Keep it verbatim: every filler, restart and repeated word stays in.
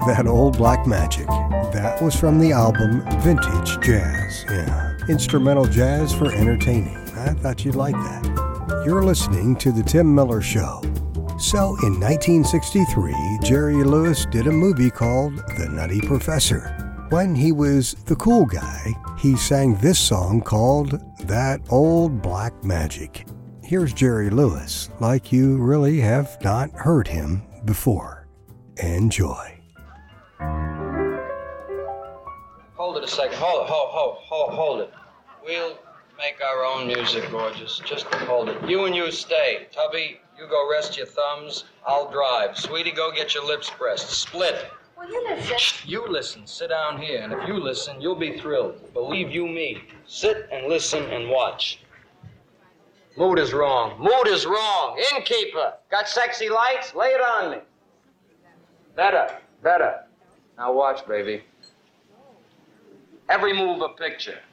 That Old Black Magic. That was from the album Vintage Jazz. Yeah, instrumental jazz for entertaining. I thought you'd like that. You're listening to The Tim Miller Show. So in nineteen sixty-three, Jerry Lewis did a movie called The Nutty Professor. When he was the cool guy, he sang this song called That Old Black Magic. Here's Jerry Lewis, like you really have not heard him before. Enjoy. Hold it a second. Hold it, hold, hold, hold, hold it. We'll make our own music, gorgeous. Just hold it. You and you stay. Tubby, you go rest your thumbs. I'll drive. Sweetie, go get your lips pressed. Split. Will you listen? You listen. Sit down here. And if you listen, you'll be thrilled. Believe you me. Sit and listen and watch. Mood is wrong. Mood is wrong. Innkeeper. Got sexy lights? Lay it on me. Better. Better. Now watch, baby. Every move a picture.